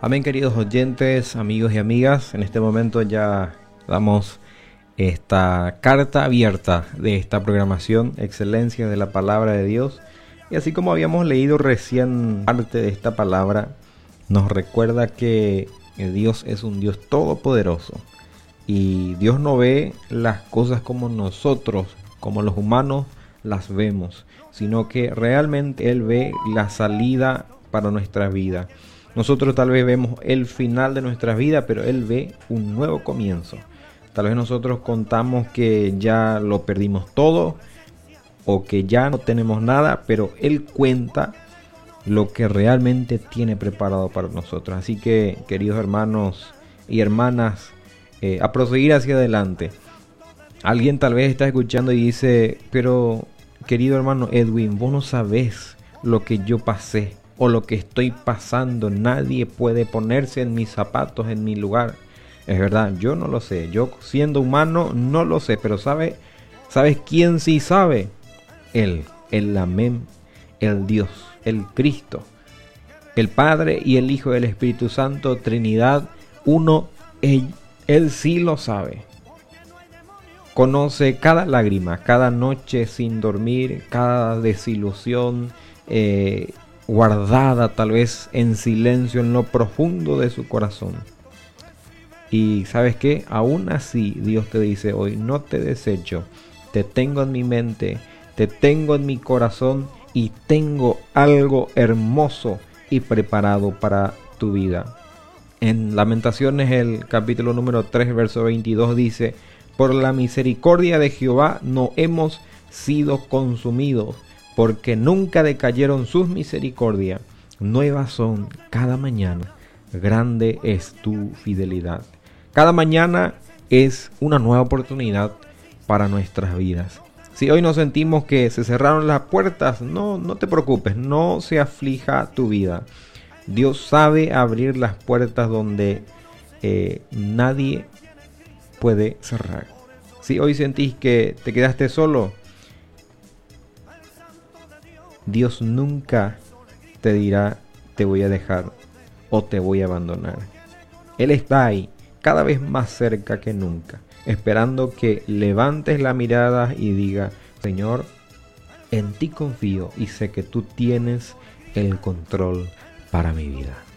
Amén, queridos oyentes, amigos y amigas. En este momento ya damos esta carta abierta de esta programación Excelencia de la Palabra de Dios. Y así como habíamos leído recién parte de esta palabra, nos recuerda que Dios es un Dios todopoderoso. Y Dios no ve las cosas como nosotros, como los humanos, las vemos, sino que realmente Él ve la salida para nuestra vida. Nosotros tal vez vemos el final de nuestra vida, pero Él ve un nuevo comienzo. Tal vez nosotros contamos que ya lo perdimos todo o que ya no tenemos nada, pero Él cuenta lo que realmente tiene preparado para nosotros. Así que, queridos hermanos y hermanas, a proseguir hacia adelante. Alguien tal vez está escuchando y dice, pero querido hermano Edwin, vos no sabés lo que yo pasé o lo que estoy pasando. Nadie puede ponerse en mis zapatos, en mi lugar. Es verdad, yo no lo sé. Yo siendo humano no lo sé, pero ¿sabes quién sí sabe? Él, el Amén, el Dios, el Cristo, el Padre y el Hijo y el Espíritu Santo, Trinidad, uno, Él sí lo sabe. Conoce cada lágrima, cada noche sin dormir, cada desilusión guardada tal vez en silencio en lo profundo de su corazón. Y ¿sabes qué? Aún así Dios te dice hoy, no te desecho, te tengo en mi mente, te tengo en mi corazón y tengo algo hermoso y preparado para tu vida. En Lamentaciones, el capítulo número 3, verso 22 dice, por la misericordia de Jehová no hemos sido consumidos, porque nunca decayeron sus misericordias. Nuevas son cada mañana, grande es tu fidelidad. Cada mañana es una nueva oportunidad para nuestras vidas. Si hoy nos sentimos que se cerraron las puertas, no te preocupes, no se aflija tu vida. Dios sabe abrir las puertas donde nadie puede cerrar. Si hoy sentís que te quedaste solo, Dios nunca te dirá te voy a dejar o te voy a abandonar. Él está ahí, cada vez más cerca que nunca, esperando que levantes la mirada y diga, Señor, en ti confío y sé que tú tienes el control para mi vida.